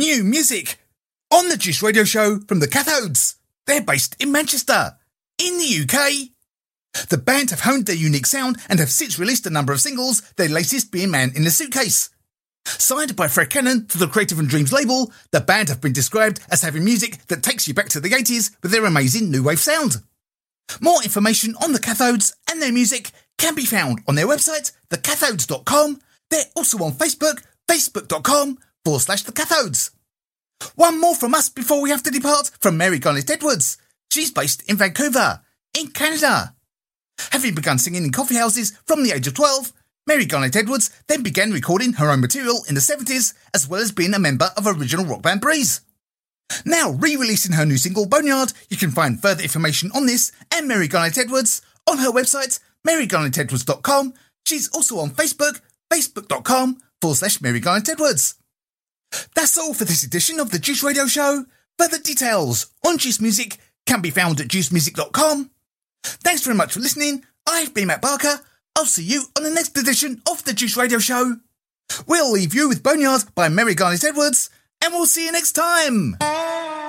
New music on the Juice Radio Show from the Cathodes. They're based in Manchester, in the UK. The band have honed their unique sound and have since released a number of singles, their latest being Man in the Suitcase. Signed by Fred Cannon to the Creative and Dreams label, the band have been described as having music that takes you back to the 80s with their amazing new wave sound. More information on the Cathodes and their music can be found on their website, thecathodes.com. They're also on Facebook, facebook.com/The Cathodes. One more from us before we have to depart from Mary Garnett Edwards. She's based in Vancouver, in Canada. Having begun singing in coffee houses from the age of 12, Mary Garnett Edwards then began recording her own material in the 70s, as well as being a member of original rock band Breeze. Now re-releasing her new single Boneyard, you can find further information on this and Mary Garnett Edwards on her website, marygarnettedwards.com. She's also on Facebook, facebook.com/Mary Garnett Edwards. That's all for this edition of the Juice Radio Show. Further details on Juice Music can be found at juicemusic.com. Thanks very much for listening. I've been Matt Barker. I'll see you on the next edition of the Juice Radio Show. We'll leave you with Boneyard by Mary Garnett Edwards, and we'll see you next time.